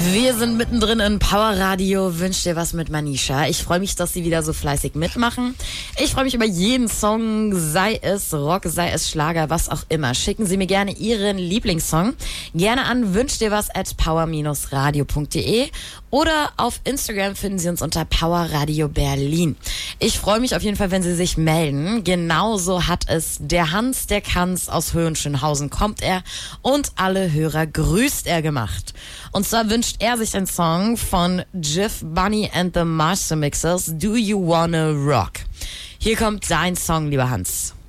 Wir sind mittendrin in Power Radio. Wünsch dir was mit Manisha. Ich freue mich, dass Sie wieder so fleißig mitmachen. Ich freue mich über jeden Song, sei es Rock, sei es Schlager, was auch immer. Schicken Sie mir gerne Ihren Lieblingssong. Gerne an wünschdirwas@power-radio.de oder auf Instagram finden Sie uns unter Power Radio Berlin. Ich freue mich auf jeden Fall, wenn Sie sich melden. Genauso hat es der Hans, der Kanz aus Höhenschönhausen kommt er und alle Hörer grüßt er gemacht. Und zwar wünscht er sich einen Song von Jiff Bunny and the Master Mixers, Do You Wanna Rock? Hier kommt sein Song, lieber Hans.